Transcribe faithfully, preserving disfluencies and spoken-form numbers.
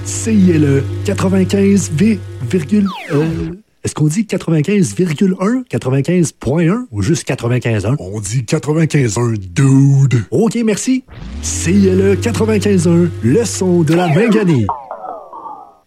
C I L E quatre-vingt-quinze virgule un. Euh, est-ce qu'on dit quatre-vingt-quinze virgule un, quatre-vingt-quinze point un ou juste quatre-vingt-quinze point un? On dit quatre-vingt-quinze point un, dude. OK, merci. C I L E quatre-vingt-quinze point un, le son de la Minganie.